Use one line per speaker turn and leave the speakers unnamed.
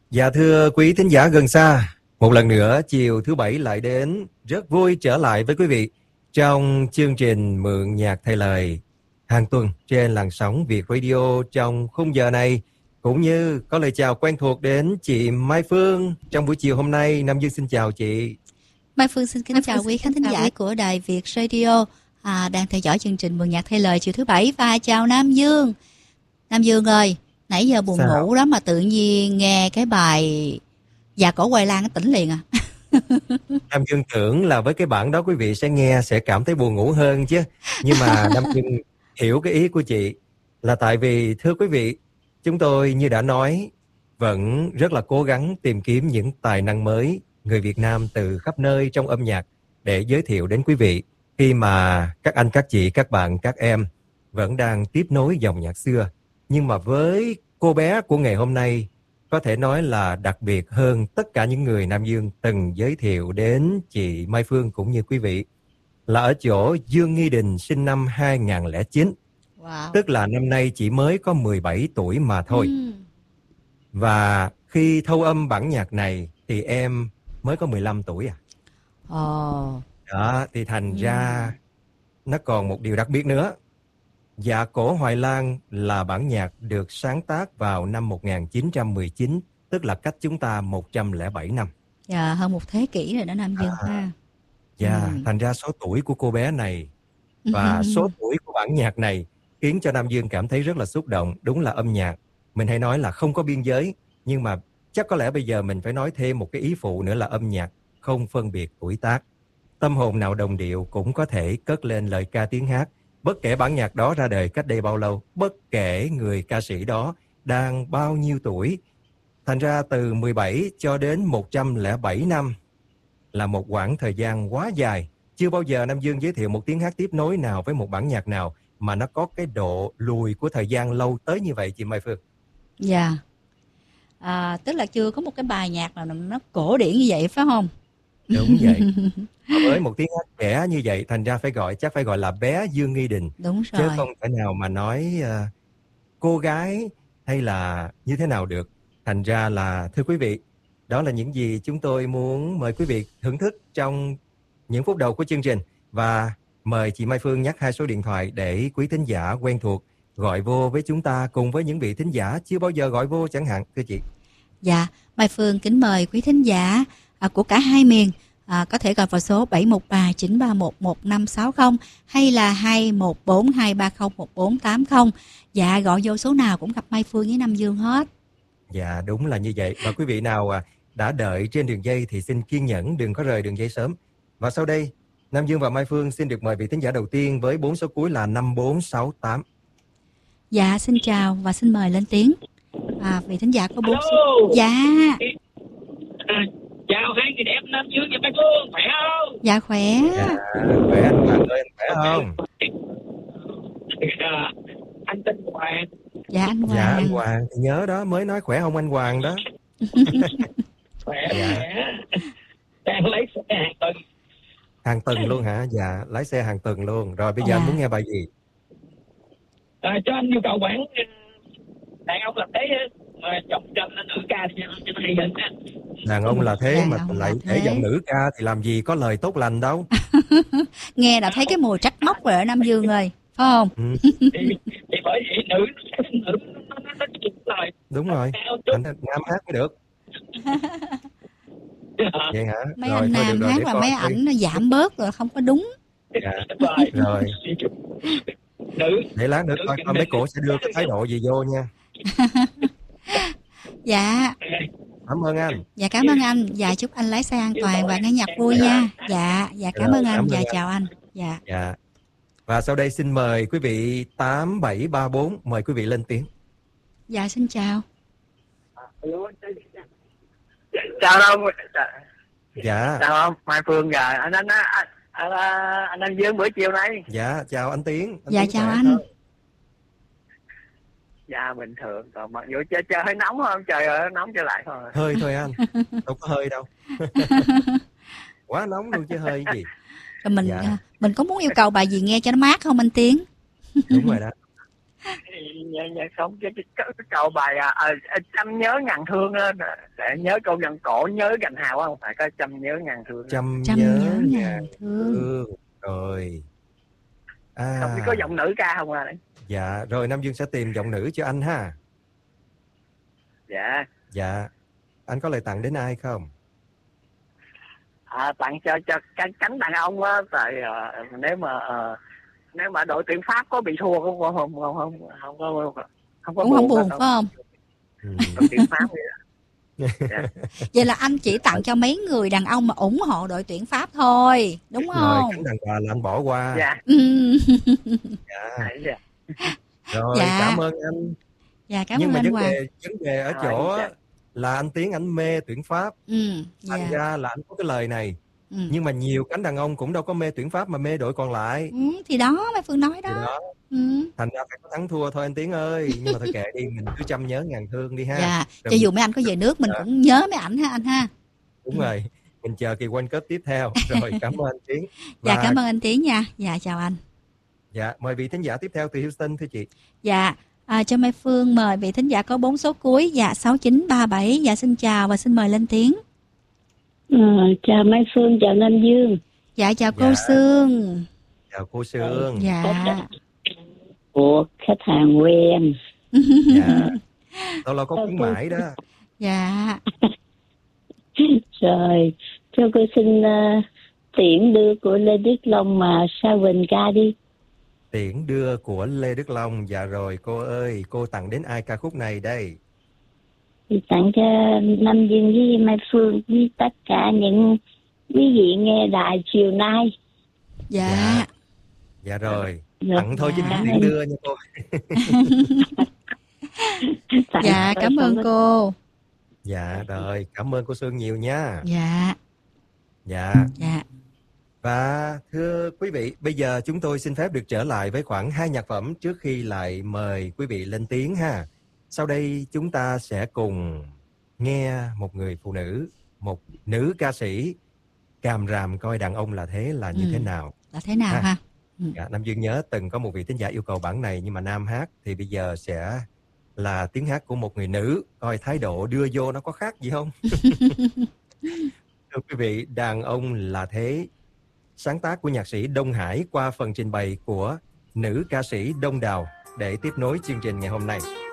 Dạ thưa quý thính giả gần xa, một lần nữa chiều thứ Bảy lại đến, rất vui trở lại với quý vị trong chương trình Mượn Nhạc Thay Lời hàng tuần trên làn sóng Việt Radio trong khung giờ này. Cũng như có lời chào quen thuộc đến chị Mai Phương trong buổi chiều hôm nay. Nam Dương xin chào chị.
Mai Phương xin kính chào quý khán thính giả của Đài Việt Radio đang theo dõi chương trình Mượn Nhạc Thay Lời chiều thứ Bảy, và chào Nam Dương. Nam Dương ơi, nãy giờ buồn ngủ đó mà tự nhiên nghe cái bài Dạ Cổ Hoài Lan tỉnh liền à.
Nam Dương tưởng là với cái bản đó quý vị sẽ nghe sẽ cảm thấy buồn ngủ hơn chứ. Nhưng mà Nam Dương hiểu cái ý của chị là tại vì thưa quý vị, chúng tôi như đã nói vẫn rất là cố gắng tìm kiếm những tài năng mới người Việt Nam từ khắp nơi trong âm nhạc để giới thiệu đến quý vị, khi mà các anh, các chị, các bạn, các em vẫn đang tiếp nối dòng nhạc xưa. Nhưng mà với cô bé của ngày hôm nay có thể nói là đặc biệt hơn tất cả những người Nam Dương từng giới thiệu đến chị Mai Phương cũng như quý vị, là ở chỗ Dương Nghi Đình sinh năm 2009.
Wow.
Tức là năm nay chỉ mới có 17 tuổi mà thôi. Và khi thâu âm bản nhạc này thì em mới có 15 tuổi à. Đó, thì thành ra nó còn một điều đặc biệt nữa. Dạ Cổ Hoài Lan là bản nhạc được sáng tác vào năm 1919, tức là cách chúng ta 107 năm.
Dạ, hơn một thế kỷ rồi đó Nam Dương ha.
Dạ, thành ra số tuổi của cô bé này và số tuổi của bản nhạc này khiến cho Nam Dương cảm thấy rất là xúc động. Đúng là âm nhạc, mình hay nói là không có biên giới, nhưng mà chắc có lẽ bây giờ mình phải nói thêm một cái ý phụ nữa là âm nhạc không phân biệt tuổi tác. Tâm hồn nào đồng điệu cũng có thể cất lên lời ca tiếng hát, bất kể bản nhạc đó ra đời cách đây bao lâu, bất kể người ca sĩ đó đang bao nhiêu tuổi. Thành ra từ 17 cho đến 107 năm là một quãng thời gian quá dài. Chưa bao giờ Nam Dương giới thiệu một tiếng hát tiếp nối nào với một bản nhạc nào mà nó có cái độ lùi của thời gian lâu tới như vậy chị Mai Phương.
Dạ. Tức là chưa có một cái bài nhạc nào nó cổ điển như vậy phải không?
Đúng vậy. Với một tiếng hát trẻ như vậy, thành ra chắc phải gọi là bé Dương Nghi Đình.
Đúng rồi.
Chứ không thể nào mà nói cô gái hay là như thế nào được. Thành ra là thưa quý vị, đó là những gì chúng tôi muốn mời quý vị thưởng thức trong những phút đầu của chương trình. Và mời chị Mai Phương nhắc 2 số điện thoại để quý thính giả quen thuộc gọi vô với chúng ta, cùng với những vị thính giả chưa bao giờ gọi vô chẳng hạn, thưa chị.
Dạ, Mai Phương kính mời quý thính giả của cả hai miền có thể gọi vào số 713-931-1560 hay là 2142301480. Dạ, gọi vô số nào cũng gặp Mai Phương với Nam Dương hết.
Dạ, đúng là như vậy. Và quý vị nào đã đợi trên đường dây thì xin kiên nhẫn, đừng có rời đường dây sớm. Và sau đây, Nam Dương và Mai Phương xin được mời vị thính giả đầu tiên với 4 số cuối là 5468.
Dạ, xin chào và xin mời lên tiếng. Vị thính giả có 4 số. Dạ.
Chào hai người đẹp Nam Dương và Mai Phương, khỏe không?
Dạ khỏe.
Dạ, khỏe anh Hoàng ơi, anh khỏe không?
Anh tên Hoàng.
Dạ anh Hoàng.
Dạ anh Hoàng, thì nhớ đó, mới nói khỏe không anh Hoàng đó.
Khỏe, khỏe. Đang lấy xe hàng tuần.
Hàng tuần luôn hả? Dạ, lái xe hàng tuần luôn. Rồi bây giờ anh muốn nghe bài gì?
Cho anh nhu cầu bản đàn ông làm thế giọng trầm là nữ ca thì cho nó hay hơn ha.
Đàn ông là thế mà lại để giọng nữ ca thì làm gì có lời tốt lành đâu.
Nghe đã thấy cái mùi trách móc rồi ở Nam Dương ơi, phải không?
Thì bởi vậy nữ nó chịu lời.
Đúng rồi, anh nam hát mới được. Vậy hả?
Mấy
rồi,
anh nam hát là mấy ảnh nó giảm bớt rồi, không có đúng.
Dạ. Rồi. Để lát nữa coi mấy cổ sẽ đưa cái thái độ gì vô nha.
Dạ.
Cảm ơn anh.
Dạ cảm ơn anh. Dạ chúc anh lái xe an toàn và nghe nhạc vui nha. Dạ cảm ơn anh. Dạ chào anh. Dạ.
Dạ. Và sau đây xin mời quý vị 8734, mời quý vị lên tiếng.
Dạ xin chào.
Chào ông.
Dạ.
Chào ông Mai Phương và anh Dương buổi chiều nay.
Dạ chào anh Tiến.
Dạ chào anh.
Dạ bình thường, còn mặc dù trời hơi nóng không? Trời ơi nóng trở lại thôi.
Hơi thôi anh, đâu có hơi đâu. Quá nóng luôn chứ hơi gì.
Rồi mình có muốn yêu cầu bài gì nghe cho nó mát không anh Tiến?
Đúng rồi đó.
Không, cái câu bài trăm nhớ ngàn thương á, để nhớ câu dân cổ nhớ gành hào không phải có trăm nhớ ngàn thương.
Trăm
Trăm
nhớ
nhớ ngàn
ngàn
thương.
thương. Rồi.
Không biết có giọng nữ ca không à?
Dạ, rồi Nam Dương sẽ tìm giọng nữ cho anh ha.
Dạ.
Dạ. Anh có lời tặng đến ai không?
Tặng cho cánh đàn ông á, tại nếu mà đội tuyển Pháp có bị thua cũng không
Cũng không buồn phải không?
Đội tuyển Pháp vậy đó.
Yeah. Vậy là anh chỉ tặng cho mấy người đàn ông mà ủng hộ đội tuyển Pháp thôi, đúng không?
Rồi, cánh đàn bà là anh bỏ qua.
Dạ.
Dạ. Rồi,
dạ.
Cảm ơn anh.
Dạ, cảm
Nhưng
ơn
mà
anh Hoàng.
vấn đề ở chỗ là anh Tiến ảnh mê tuyển Pháp. Thành ra là anh có cái lời này. Nhưng mà nhiều cánh đàn ông cũng đâu có mê tuyển Pháp mà mê đội còn lại.
Thì đó, Mai Phương nói đó.
Thành ra phải có thắng thua thôi anh Tiến ơi. Nhưng mà thôi kệ đi, mình cứ trăm nhớ ngàn thương đi ha.
Dạ, cho dù mấy anh có về nước mình cũng nhớ mấy ảnh ha anh ha.
Đúng rồi, mình chờ kỳ World Cup tiếp theo. Rồi, cảm ơn anh Tiến.
Dạ, cảm ơn anh Tiến nha. Dạ, chào anh.
Dạ, mời vị thính giả tiếp theo từ Houston thưa chị.
Dạ, cho Mai Phương mời vị thính giả có 4 số cuối. Dạ, 6937. Dạ, xin chào và xin mời lên tiếng.
Chào Mai Phương, chào Nam Dương.
Dạ, chào cô Sương.
Chào cô Sương.
Dạ.
Của khách hàng quen.
Dạ. Lâu có khuyến mãi đó.
Dạ.
Rồi, cho cô xin tiễn đưa của Lê Đức Long mà Sa Huỳnh ca đi.
Tiễn đưa của Lê Đức Long. Dạ rồi, cô ơi, cô tặng đến ai ca khúc này đây?
Thì tặng cho Nam Dương với Mai Phương với tất cả những quý vị nghe đài chiều nay.
Dạ.
Dạ rồi, tặng thôi chứ đừng tiễn đưa nha cô.
Dạ, cảm ơn cô.
Dạ rồi, cảm ơn cô Sương nhiều nha.
Dạ.
Dạ. Và thưa quý vị, bây giờ chúng tôi xin phép được trở lại với khoảng 2 nhạc phẩm trước khi lại mời quý vị lên tiếng ha. Sau đây chúng ta sẽ cùng nghe một người phụ nữ, một nữ ca sĩ càm ràm coi đàn ông là thế là như thế nào.
Là thế nào ha?
Dạ, Nam Dương nhớ từng có một vị thính giả yêu cầu bản này nhưng mà nam hát thì bây giờ sẽ là tiếng hát của một người nữ, coi thái độ đưa vô nó có khác gì không? Thưa quý vị, đàn ông là thế, sáng tác của nhạc sĩ Đông Hải qua phần trình bày của nữ ca sĩ Đông Đào để tiếp nối chương trình ngày hôm nay.